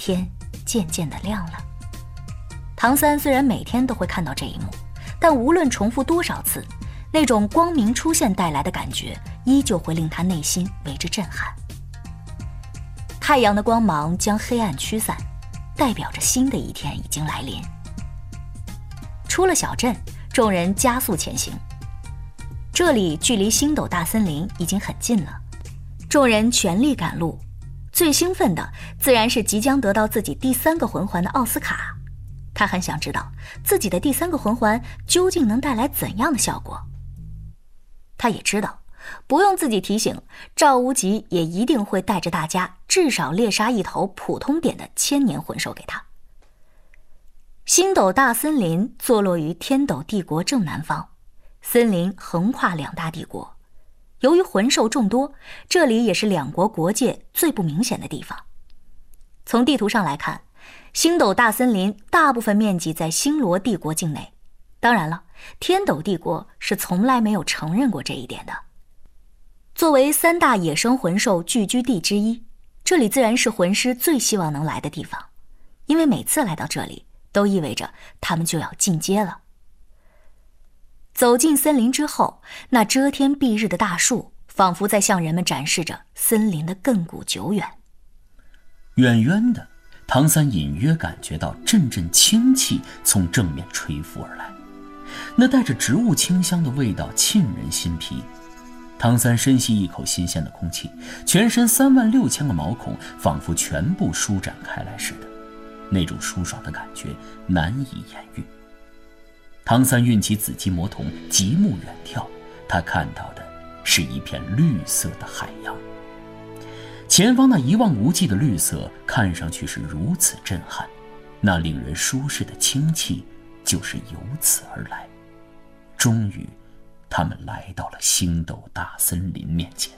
天渐渐地亮了。唐三虽然每天都会看到这一幕，但无论重复多少次，那种光明出现带来的感觉依旧会令他内心为之震撼。太阳的光芒将黑暗驱散，代表着新的一天已经来临。出了小镇，众人加速前行。这里距离星斗大森林已经很近了，众人全力赶路。最兴奋的自然是即将得到自己第3个魂环的奥斯卡。他很想知道自己的第3个魂环究竟能带来怎样的效果。他也知道不用自己提醒，赵无极也一定会带着大家至少猎杀一头普通点的千年魂兽给他。星斗大森林坐落于天斗帝国正南方，森林横跨2大帝国。由于魂兽众多，这里也是2国国界最不明显的地方。从地图上来看，星斗大森林大部分面积在星罗帝国境内，当然了，天斗帝国是从来没有承认过这一点的。作为3大野生魂兽聚居地之一，这里自然是魂师最希望能来的地方，因为每次来到这里都意味着他们就要进阶了。走进森林之后，那遮天蔽日的大树仿佛在向人们展示着森林的亘古久远。 远远的，唐三隐约感觉到阵阵清气从正面吹拂而来，那带着植物清香的味道沁人心脾。唐三深吸一口新鲜的空气，全身36000个毛孔仿佛全部舒展开来似的，那种舒爽的感觉难以言喻。唐三运起紫极魔瞳，极目远眺，他看到的是一片绿色的海洋。前方那一望无际的绿色看上去是如此震撼，那令人舒适的清气就是由此而来。终于他们来到了星斗大森林面前。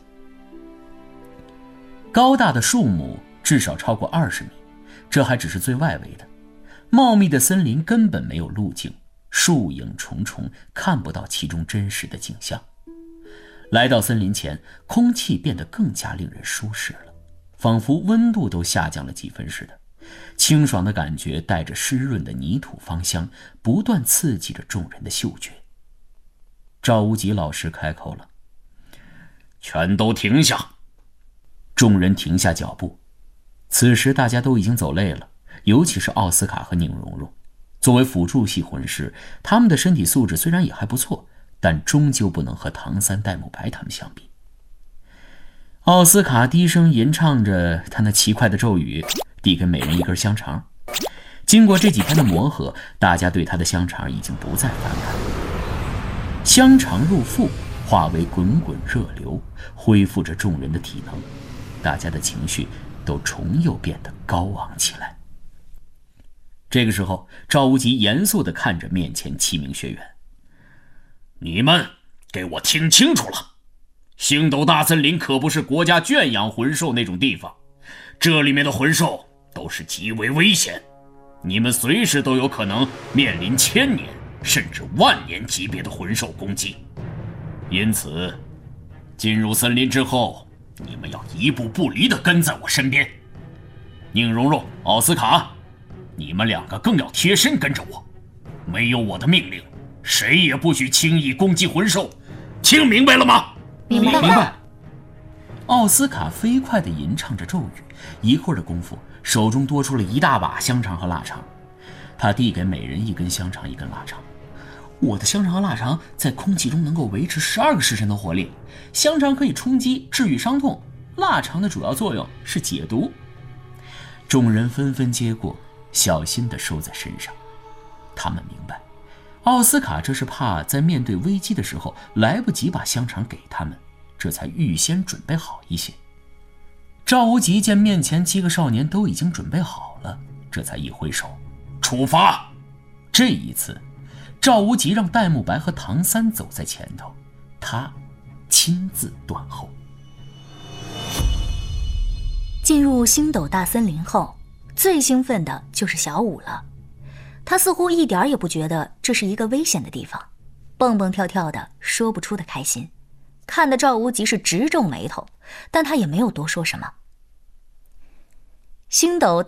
高大的树木至少超过20米，这还只是最外围的。茂密的森林根本没有路径，树影重重，看不到其中真实的景象。来到森林前，空气变得更加令人舒适了，仿佛温度都下降了几分似的。清爽的感觉带着湿润的泥土芳香，不断刺激着众人的嗅觉。赵无极老师开口了：“ 全都停下！” 众人停下脚步。此时大家都已经走累了，尤其是奥斯卡和宁荣荣。作为辅助系魂师，他们的身体素质虽然也还不错，但终究不能和唐三、戴沐白他们相比。奥斯卡低声吟唱着他那奇怪的咒语，递给每人一根香肠。经过这几天的磨合，大家对他的香肠已经不再反感。香肠入腹，化为滚滚热流，恢复着众人的体能，大家的情绪都重又变得高昂起来。这个时候，赵无极严肃地看着面前7名学员：“ 你们给我听清楚了，星斗大森林可不是国家圈养魂兽那种地方，这里面的魂兽都是极为危险，你们随时都有可能面临1000年甚至10000年级别的魂兽攻击。因此，进入森林之后，你们要一步不离地跟在我身边。宁荣荣、奥斯卡，你们2个更要贴身跟着我，没有我的命令，谁也不许轻易攻击魂兽，听明白了吗？”“ 明白。” 明白。奥斯卡飞快地吟唱着咒语，一会儿的功夫，手中多出了一大把香肠和腊肠。他递给每人1根香肠，1根腊肠。我的香肠和腊肠在空气中能够维持12个时辰的活力，香肠可以充饥治愈伤痛，腊肠的主要作用是解毒。众人纷纷接过，小心地收在身上。他们明白，奥斯卡这是怕在面对危机的时候来不及把香肠给他们，这才预先准备好一些。赵无极见面前7个少年都已经准备好了，这才一挥手：“ 出发！” 这一次，赵无极让戴沐白和唐三走在前头，他亲自断后。 进入星斗大森林后，最兴奋的就是小五了。他似乎一点也不觉得这是一个危险的地方，蹦蹦跳跳的，说不出的开心，看得赵无极是直皱眉头，但他也没有多说什么。星斗